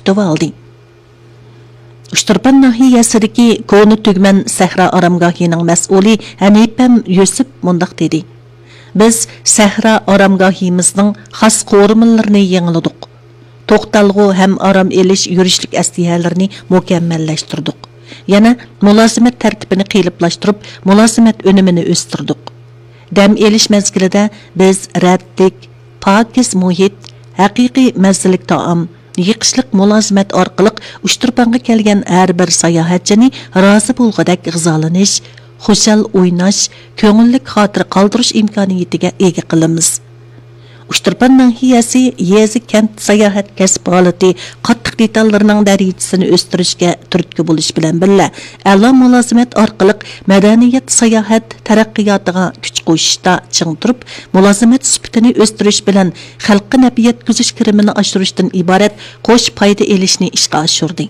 tutib oldi. Ushturpan nahiyasidagi Koni Tugman Sahra Aramgohining mas'uli Hanifam Yusuf mundaq dedi. Biz Sahra Aramgohimizning xos qo'rimallarini yangiladik. To'xtalg'u ham aram elish yurishlik aslihalarini mukammallashtirdik. Yana mulozimat tartibini qiyinlashtirib, mulozimat unumini o'stirdik. Dam elish mezgilida biz raddik, pokiz muhit, haqiqiy mazzilik taom, yiqishlik mulozimat orqali Ushturpanga kelgan har bir sayohatchini rozi bo'lg'adak g'izolanish, xushal o'ynash, ko'ngillik xotir qoldirish imkoniyatiga ega qilamiz. Ushturpan nahiyasi yezi kent sayohat kasb holati qattiq detallarning darajasini o'stirishga turtki bo'lish bilan birga a'lo mulozimat orqali madaniyat sayohat taraqqiyotiga kuch qo'shishda ching turib, mulozimat sifatini o'stirish bilan xalqqa naf yetkazish kirimini oshirishdan iborat qo'sh foyda elishni ishga oshirdi.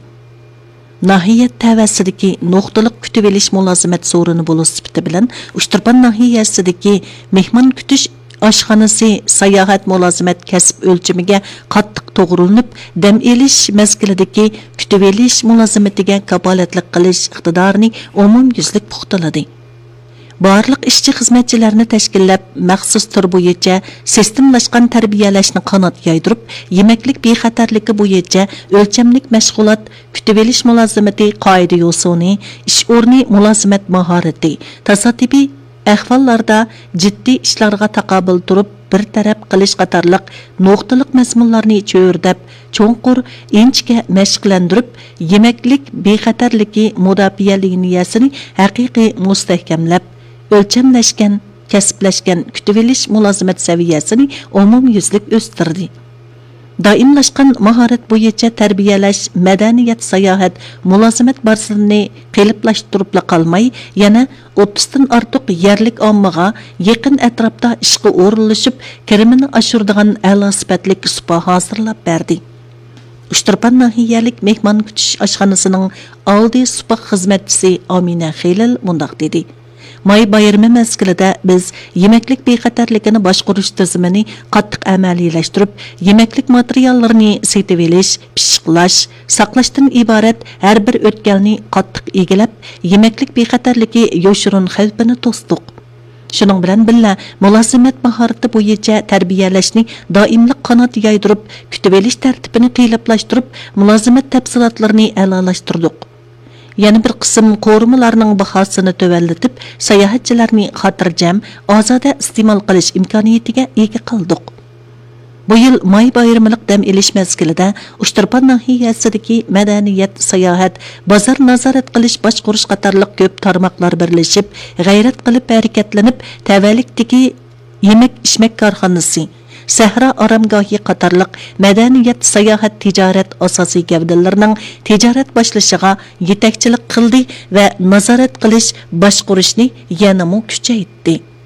Nahiyat tavasidagi nuqtaliq kutib elish mulozimat so'rini bo'lish sifati bilan Ushturpan nahiyasidagi mehmon kutish oshxonasi sayohat mulozimat kasb o'lchamiga qattiq to'g'rilanib, dam elish mezgilidagi kutib elish mulozimatiga kapolatlik qilish iqtidorini umumyuzlik puxtaladi. Barliq ishchi xizmatchilarni tashkillab, maxsus tur bo'yicha sistemlashgan tarbiyalashni qanot yaydirib, yemeklik bexatarligi bo'yicha o'lchamlik mashg'ulot, kutib elish mulozimati qoida yosuni, ish o'rni mulozimat mahorati, tasodifiy ahvollarda jiddiy ishlarga taqobil turib bir taraf qilish qatorliq nuqtaliq mazmunlarni cho'rdab, cho'nqur inchga mashqlantirib, yemeklik bexatarligi mudofaa liniyasini haqiqiy mustahkamlab, o'lchamlashgan, kasblashgan kutib elish mulozimat saviyasini umumyuzlik o'stirdi. Doimlashgan mahorat bo'yicha tarbiyalash, madaniyat sayohat mulozimat barsini qiliplashtiribla qolmay, yana 30 dan ortiq yerlik ommaga yaqin atrofda ishga o'rinlashib, kirimini oshiradigan a'lo sifatli supa hozirlab berdi. Ushturpan nahiyalik mehmon kutish oshxonasining oldi supa xizmatchisi Amina Xelil mundaq dedi. May bayrami mezgilida biz yemeklik bexatarligini boshqarish tizimini qattiq amaliylashtirib, yemeklik materiallarini setib olish, pishiqlash, saqlashdan iborat har bir o'tkalni qattiq egilab, yemeklik bexatarligi yoshirun xavfini to'sdik. Shuning bilan birga mulozimat mahorati bo'yicha tarbiyalashni doimlik qanot yaydirib, kutib olish tartibini qiyinlashtirib, mulozimat tafsilotlarini a'lolashtirdik. Yana bir qism qo'rimalarning bahosini tövallatib, sayohatchilarni xotirjam, ozoda iste'mol qilish imkoniyatiga ega qildik. Bu yil may bayramilik dam elish mezgilida Ushturpan nahiyasidagi madaniyat, sayohat, bozor nazorat qilish, boshqarish qatorliq ko'p tarmoqlar birlashib, g'ayrat qilib harakatlanib, tavallikdagi yemek-ichmak korxonasi, Sahra Aramgohi qatorliq madaniyat, sayohat, tijorat asosiy gavdalarining tijorat boshlashiga yetakchilik qildi va nazorat qilish, boshqarishni yanada kuchaytirdi.